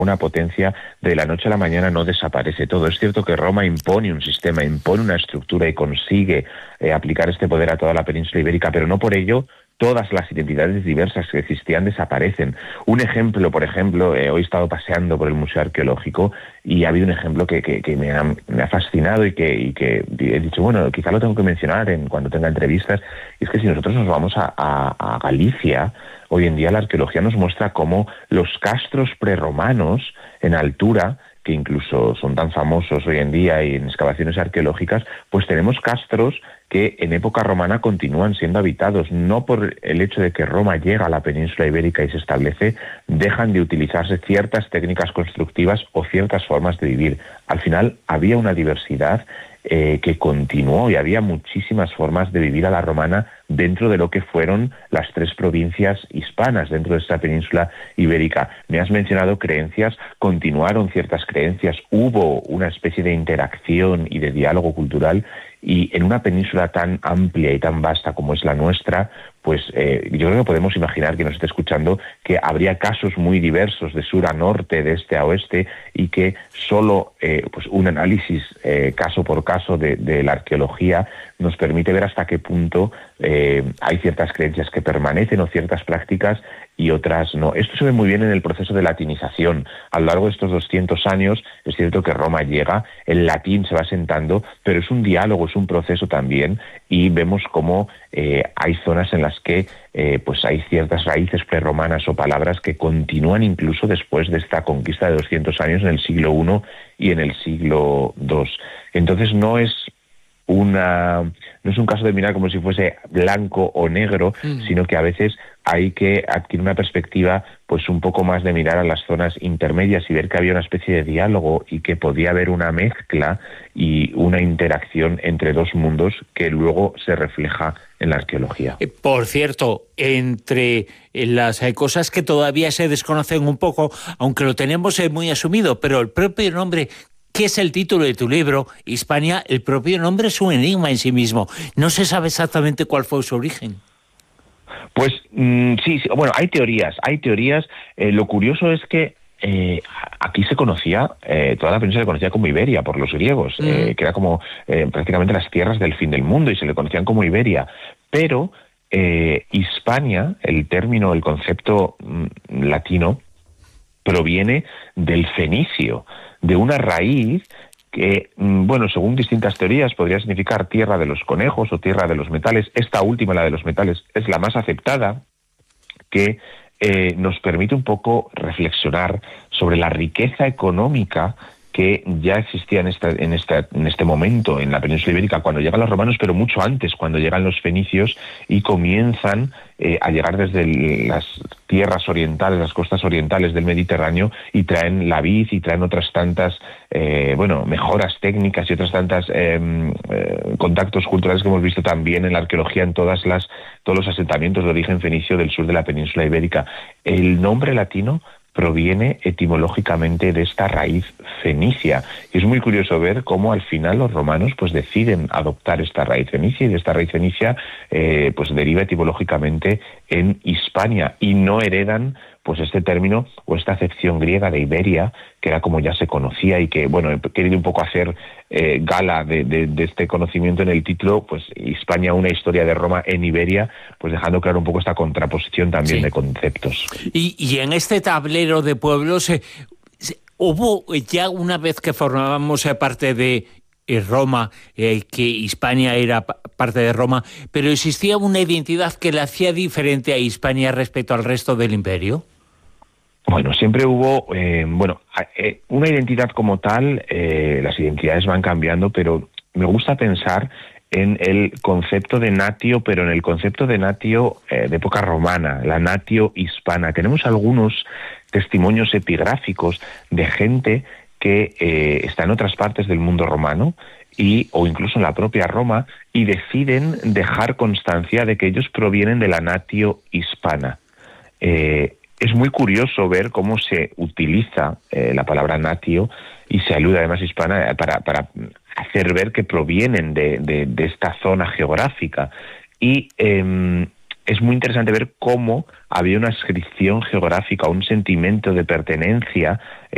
una potencia de la noche a la mañana no desaparece todo. Es cierto que Roma impone un sistema, impone una estructura y consigue aplicar este poder a toda la península ibérica, pero no por ello todas las identidades diversas que existían desaparecen. Un ejemplo, por ejemplo, hoy he estado paseando por el Museo Arqueológico y ha habido un ejemplo que me ha fascinado y que he dicho, bueno, quizá lo tengo que mencionar cuando tenga entrevistas, y es que si nosotros nos vamos a Galicia, hoy en día la arqueología nos muestra cómo los castros prerromanos en altura, que incluso son tan famosos hoy en día y en excavaciones arqueológicas, pues tenemos castros que en época romana continúan siendo habitados. No por el hecho de que Roma llega a la península ibérica y se establece, dejan de utilizarse ciertas técnicas constructivas o ciertas formas de vivir. Al final había una diversidad que continuó y había muchísimas formas de vivir a la romana dentro de lo que fueron las tres provincias hispanas dentro de esta península ibérica. Me has mencionado creencias, continuaron ciertas creencias, hubo una especie de interacción y de diálogo cultural, y en una península tan amplia y tan vasta como es la nuestra, pues yo creo que podemos imaginar, que nos esté escuchando, que habría casos muy diversos de sur a norte, de este a oeste, y que solo pues un análisis caso por caso de la arqueología nos permite ver hasta qué punto hay ciertas creencias que permanecen o ciertas prácticas y otras no. Esto se ve muy bien en el proceso de latinización. A lo largo de estos 200 años es cierto que Roma llega, el latín se va asentando, pero es un diálogo, es un proceso también, y vemos cómo hay zonas en las que pues hay ciertas raíces prerromanas o palabras que continúan incluso después de esta conquista de 200 años en el siglo I y en el siglo II. Entonces no es un caso de mirar como si fuese blanco o negro, sino que a veces hay que adquirir una perspectiva pues un poco más de mirar a las zonas intermedias y ver que había una especie de diálogo y que podía haber una mezcla y una interacción entre dos mundos que luego se refleja en la arqueología. Por cierto, entre las cosas que todavía se desconocen un poco, aunque lo tenemos muy asumido, pero el propio nombre, ¿qué es el título de tu libro, Hispania? El propio nombre es un enigma en sí mismo. No se sabe exactamente cuál fue su origen. Pues sí, bueno, hay teorías. Lo curioso es que aquí se conocía, toda la península se conocía como Iberia por los griegos, que era como prácticamente las tierras del fin del mundo, y se le conocían como Iberia. Pero Hispania, el término, el concepto latino, proviene del fenicio, de una raíz que, bueno, según distintas teorías, podría significar tierra de los conejos o tierra de los metales. Esta última, la de los metales, es la más aceptada, que nos permite un poco reflexionar sobre la riqueza económica que ya existía en este momento en la península ibérica cuando llegan los romanos, pero mucho antes, cuando llegan los fenicios y comienzan a llegar desde las tierras orientales, las costas orientales del Mediterráneo, y traen la vid y traen otras tantas mejoras técnicas y otras tantas contactos culturales que hemos visto también en la arqueología en todos los asentamientos de origen fenicio del sur de la península ibérica. El nombre latino proviene etimológicamente de esta raíz fenicia. Y es muy curioso ver cómo al final los romanos pues deciden adoptar esta raíz fenicia, y de esta raíz fenicia pues deriva etimológicamente en Hispania, y no heredan pues este término o esta acepción griega de Iberia, que era como ya se conocía, y que, bueno, he querido un poco hacer gala de este conocimiento en el título, pues Hispania, una historia de Roma en Iberia, pues dejando claro un poco esta contraposición también de conceptos. Y en este tablero de pueblos, hubo ya una vez que formábamos parte de Roma, que Hispania era parte de Roma, pero ¿existía una identidad que la hacía diferente a Hispania respecto al resto del imperio? Bueno, siempre hubo, una identidad como tal. Las identidades van cambiando, pero me gusta pensar en el concepto de natio, pero en el concepto de natio de época romana, la natio hispana. Tenemos algunos testimonios epigráficos de gente que está en otras partes del mundo romano o incluso en la propia Roma, y deciden dejar constancia de que ellos provienen de la natio hispana. Es muy curioso ver cómo se utiliza la palabra natio, y se alude además hispana para hacer ver que provienen de esta zona geográfica. Y es muy interesante ver cómo había una adscripción geográfica, un sentimiento de pertenencia